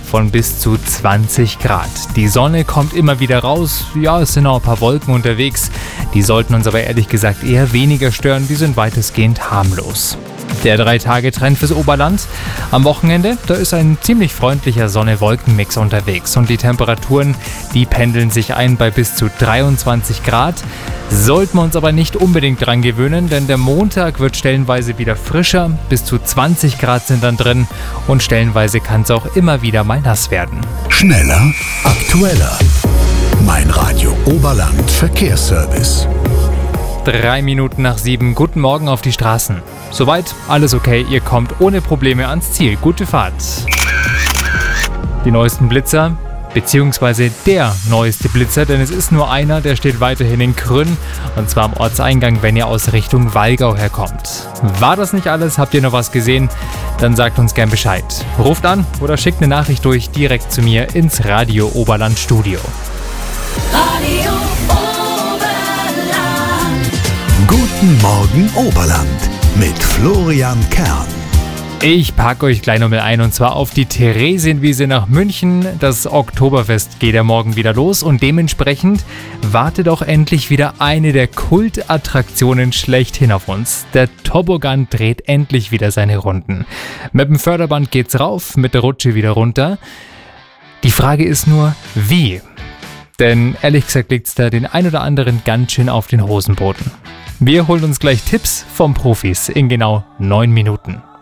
von bis zu 20 Grad. Die Sonne kommt immer wieder raus, ja, es sind auch ein paar Wolken unterwegs. Die sollten uns aber ehrlich gesagt eher weniger stören, die sind weitestgehend harmlos. Der 3-Tage-Trend fürs Oberland. Am Wochenende, da ist ein ziemlich freundlicher Sonne-Wolken-Mix unterwegs und die Temperaturen, die pendeln sich ein bei bis zu 23 Grad. Sollten wir uns aber nicht unbedingt dran gewöhnen, denn der Montag wird stellenweise wieder frischer, bis zu 20 Grad sind dann drin und stellenweise kann es auch immer wieder mal nass werden. Schneller, aktueller. Mein Radio Oberland Verkehrsservice. 3 Minuten nach 7, guten Morgen auf die Straßen. Soweit, alles okay, ihr kommt ohne Probleme ans Ziel. Gute Fahrt. Die neuesten Blitzer, beziehungsweise der neueste Blitzer, denn es ist nur einer, der steht weiterhin in Krünn, und zwar am Ortseingang, wenn ihr aus Richtung Wallgau herkommt. War das nicht alles? Habt ihr noch was gesehen? Dann sagt uns gern Bescheid. Ruft an oder schickt eine Nachricht durch direkt zu mir ins Radio Oberland Studio. Radio Guten Morgen Oberland mit Florian Kern. Ich packe euch gleich nochmal ein und zwar auf die Theresienwiese nach München. Das Oktoberfest geht ja morgen wieder los und dementsprechend wartet auch endlich wieder eine der Kultattraktionen schlechthin auf uns. Der Toboggan dreht endlich wieder seine Runden. Mit dem Förderband geht's rauf, mit der Rutsche wieder runter. Die Frage ist nur, wie? Denn ehrlich gesagt liegt's da den ein oder anderen ganz schön auf den Hosenboden. Wir holen uns gleich Tipps vom Profis in genau 9 Minuten.